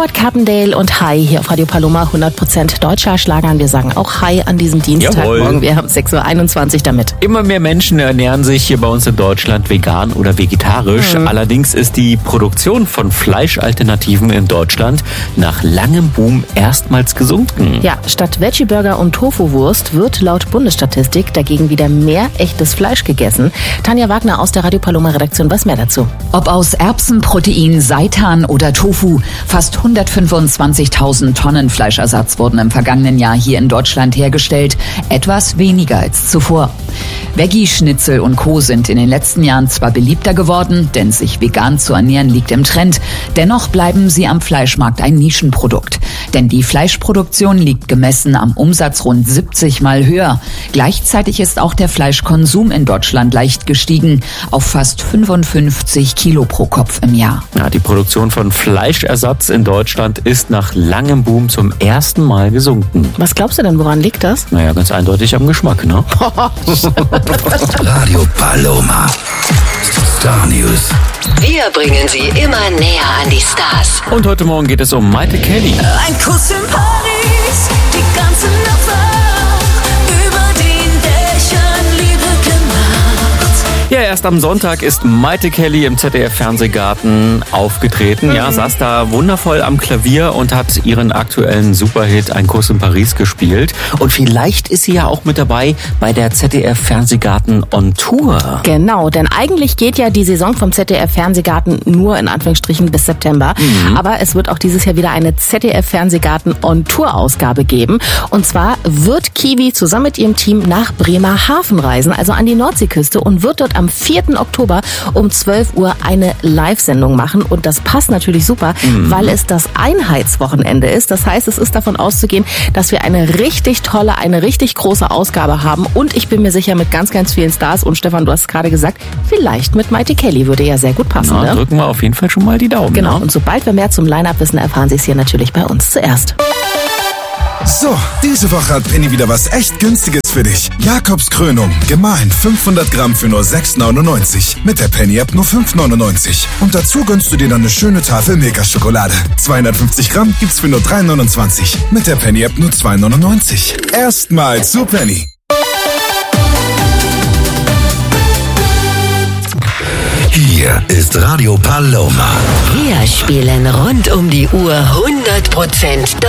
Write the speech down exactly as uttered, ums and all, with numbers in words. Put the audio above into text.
Stuart Carpendale und Hi hier auf Radio Paloma, hundert Prozent deutscher Schlagern. Wir sagen auch Hi an diesem Dienstagmorgen. Wir haben sechs Uhr einundzwanzig damit. Immer mehr Menschen ernähren sich hier bei uns in Deutschland vegan oder vegetarisch. Mhm. Allerdings ist die Produktion von Fleischalternativen in Deutschland nach langem Boom erstmals gesunken. Ja, statt Veggie-Burger und Tofu-Wurst wird laut Bundesstatistik dagegen wieder mehr echtes Fleisch gegessen. Tanja Wagner aus der Radio Paloma Redaktion, was mehr dazu? Ob aus Erbsenprotein, Seitan oder Tofu, fast hundertfünfundzwanzigtausend Tonnen Fleischersatz wurden im vergangenen Jahr hier in Deutschland hergestellt. Etwas weniger als zuvor. Veggie-Schnitzel und Co. sind in den letzten Jahren zwar beliebter geworden, denn sich vegan zu ernähren liegt im Trend. Dennoch bleiben sie am Fleischmarkt ein Nischenprodukt. Denn die Fleischproduktion liegt gemessen am Umsatz rund siebzig Mal höher. Gleichzeitig ist auch der Fleischkonsum in Deutschland leicht gestiegen auf fast fünfundfünfzig Kilo pro Kopf im Jahr. Ja, die Produktion von Fleischersatz in Deutschland ist nach langem Boom zum ersten Mal gesunken. Was glaubst du denn, woran liegt das? Naja, ganz eindeutig am Geschmack, ne? Radio Paloma. Star News. Wir bringen sie immer näher an die Stars. Und heute Morgen geht es um Mayte Kelly. Ein Kuss in Paris, die ganze Nacht wach, über den Dächern Liebe gemacht. Ja, erst am Sonntag ist Mayte Kelly im Z D F-Fernsehgarten aufgetreten. Mhm. Ja, saß da wundervoll am Klavier und hat ihren aktuellen Superhit Ein Kuss in Paris gespielt. Und vielleicht ist sie ja auch mit dabei bei der Z D F-Fernsehgarten on Tour. Genau, denn eigentlich geht ja die Saison vom Z D F-Fernsehgarten nur in Anführungsstrichen bis September. Mhm. Aber es wird auch dieses Jahr wieder eine Z D F-Fernsehgarten on Tour-Ausgabe geben. Und zwar wird Kiwi zusammen mit ihrem Team nach Bremerhaven reisen, also an die Nordseeküste, und wird dort am vierten Oktober um zwölf Uhr eine Live-Sendung machen. Und das passt natürlich super, mhm. weil es das Einheitswochenende ist. Das heißt, es ist davon auszugehen, dass wir eine richtig tolle, eine richtig große Ausgabe haben. Und ich bin mir sicher, mit ganz, ganz vielen Stars. Und Stefan, du hast es gerade gesagt, vielleicht mit Mayte Kelly würde ja sehr gut passen. Na, ne? Drücken wir auf jeden Fall schon mal die Daumen. Genau, ne? Und sobald wir mehr zum Line-Up wissen, erfahren Sie es hier natürlich bei uns zuerst. So, diese Woche hat Penny wieder was echt Günstiges für dich. Jakobs Krönung, gemahlen fünfhundert Gramm für nur sechs neunundneunzig. Mit der Penny-App nur fünf neunundneunzig. Und dazu gönnst du dir dann eine schöne Tafel Milka-Schokolade. zweihundertfünfzig Gramm gibt's für nur drei neunundzwanzig. Mit der Penny-App nur zwei neunundneunzig. Erstmal zu Penny. Hier ist Radio Paloma. Wir spielen rund um die Uhr hundert Prozent